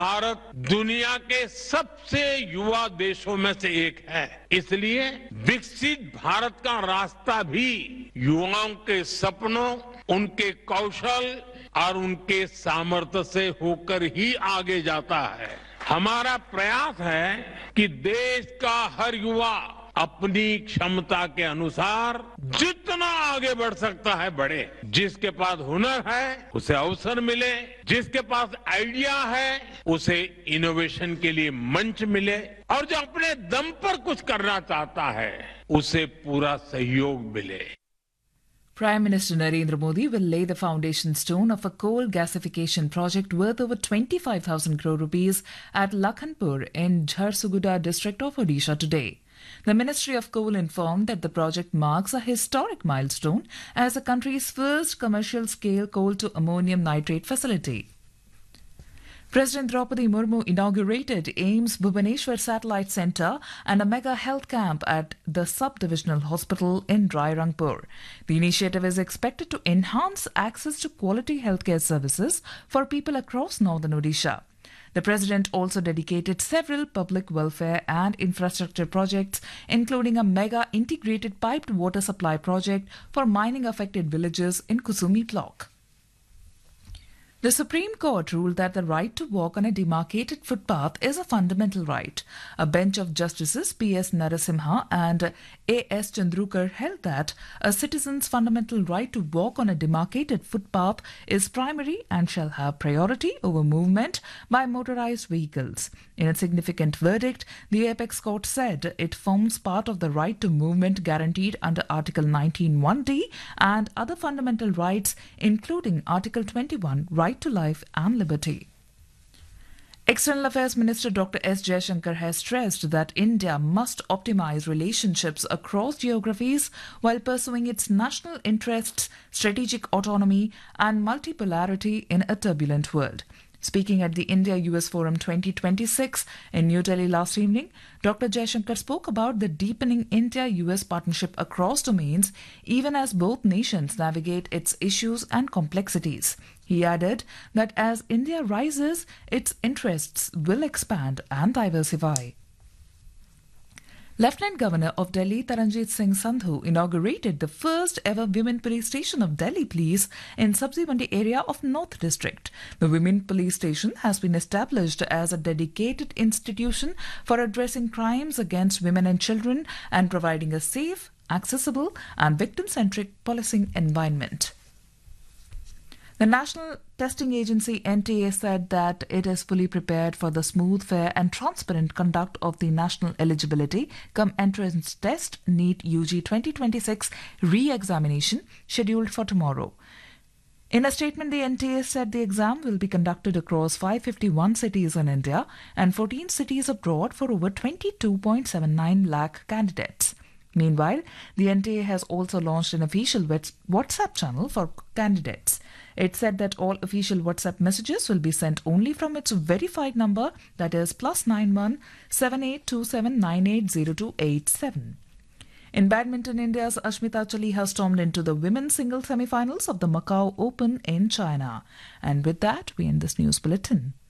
भारत दुनिया के सबसे युवा देशों में से एक है, इसलिए विकसित भारत का रास्ता भी युवाओं के सपनों, उनके कौशल और उनके सामर्थ्य से होकर ही आगे जाता है। हमारा प्रयास है कि देश का हर युवा अपनी क्षमता के अनुसार जितना आगे बढ़ सकता है बढ़े। जिसके पास हुनर है उसे अवसर मिले, जिसके पास आइडिया है उसे इनोवेशन के लिए मंच मिले, और जो अपने दम पर कुछ करना चाहता है उसे पूरा सहयोग मिले। Prime Minister Narendra Modi will lay the foundation stone of a coal gasification project worth over 25,000 crore rupees at Lakhanpur in Jharsuguda district of Odisha today. The Ministry of Coal informed that the project marks a historic milestone as the country's first commercial-scale coal-to-ammonium nitrate facility. President Draupadi Murmu inaugurated AIIMS Bhubaneswar Satellite Centre and a mega health camp at the sub-divisional hospital in Rairangpur. The initiative is expected to enhance access to quality healthcare services for people across northern Odisha. The President also dedicated several public welfare and infrastructure projects, including a mega integrated piped water supply project for mining-affected villages in Kusumi block. The Supreme Court ruled that the right to walk on a demarcated footpath is a fundamental right. A bench of Justices P.S. Narasimha and A.S. Chandrukar held that a citizen's fundamental right to walk on a demarcated footpath is primary and shall have priority over movement by motorized vehicles. In a significant verdict, the Apex Court said it forms part of the right to movement guaranteed under Article 19(1)(d) and other fundamental rights, including Article 21, right to life and liberty. External Affairs Minister Dr. S. Jaishankar has stressed that India must optimize relationships across geographies while pursuing its national interests, strategic autonomy, and multipolarity in a turbulent world. Speaking at the India-US Forum 2026 in New Delhi last evening, Dr. Jaishankar spoke about the deepening India-US partnership across domains, even as both nations navigate its issues and complexities. He added that as India rises, its interests will expand and diversify. Lieutenant Governor of Delhi Taranjit Singh Sandhu inaugurated the first ever Women Police Station of Delhi Police in Sabzi Mandi area of North District. The Women Police Station has been established as a dedicated institution for addressing crimes against women and children and providing a safe, accessible and victim-centric policing environment. The National Testing Agency NTA said that it is fully prepared for the smooth, fair and transparent conduct of the National Eligibility cum Entrance Test NEET UG 2026 re-examination scheduled for tomorrow. In a statement, the NTA said the exam will be conducted across 551 cities in India and 14 cities abroad for over 22.79 lakh candidates. Meanwhile, the NTA has also launched an official WhatsApp channel for candidates. It said that all official WhatsApp messages will be sent only from its verified number, that is +91 7827980287. In badminton, India's Ashmita Chali has stormed into the women's singles semi-finals of the Macau Open in China. And with that, we end this news bulletin.